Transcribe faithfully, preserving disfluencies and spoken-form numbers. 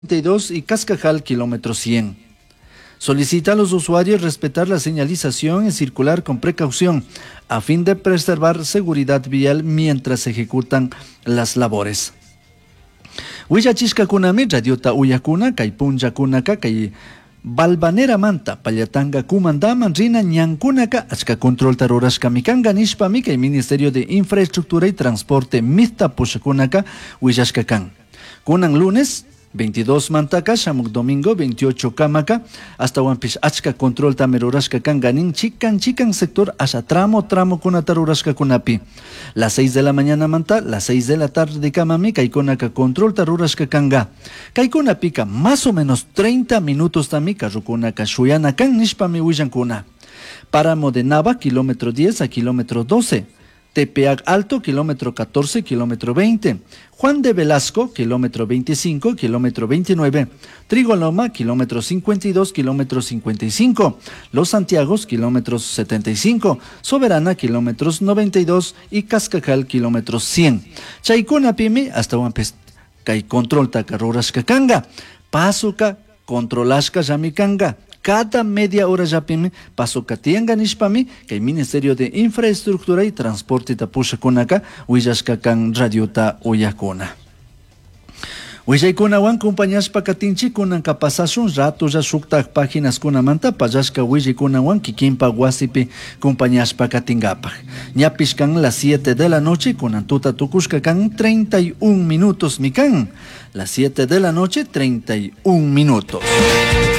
y dos y Cascajal, kilómetro cien. Solicita a los usuarios respetar la señalización y circular con precaución a fin de preservar seguridad vial mientras se ejecutan las labores. Huillachishka kunami radiota uyakuna kay punllakunaka kay Balvanera manta pallatanga kumandaman rina ñankunaka achka control tarurashkami kanga nishpami kay Ministerio de Infraestructura y Transporte mista pushakunaka willashka kan. Kunan lunes veintidós mantaka, shamuk domingo veintiocho kamaka, hasta wampish achka control tamerurashka kan ganin chikan chikan sector hasta tramo tramo kuna tarurashka kunapi. Las seis de la mañana manta, las seis de la tarde kamami, kaikunaka control tarurashka kanga. Kaikuna pika más o menos treinta minutos tamika rukunaka shuyana kan nishpami willankuna. Páramo de Nava, kilómetro diez a kilómetro doce. Tepeac Alto, kilómetro catorce, kilómetro veinte. Juan de Velasco, kilómetro veinticinco, kilómetro veintinueve. Trigoloma, kilómetro cincuenta y dos, kilómetro cincuenta y cinco. Los Santiagos, kilómetros setenta y cinco. Soberana, kilómetros noventa y dos. Y Cascajal, kilómetros cien. Chaikuna Pimi, hasta Wampes, Kai Control Takarurashka Kanga. Pasuka, Controlashka Yamikanga. Cada media hora yapimi paso katianga nishpami que el Ministerio de Infraestructura y Transporte tapusha kunaka willashka kan radiota uyakuna. Willaykunawan compañashpa katinchi kunan kapasashun rato ya shuktak páginas kunamanta payashka willaykunawan kikinpa wasipi compañashpa katingapaj. Ñapishkan las siete de la noche kunan tuta tukushka kan treinta y un minutos mikan. Las siete de la noche treinta y un minutos.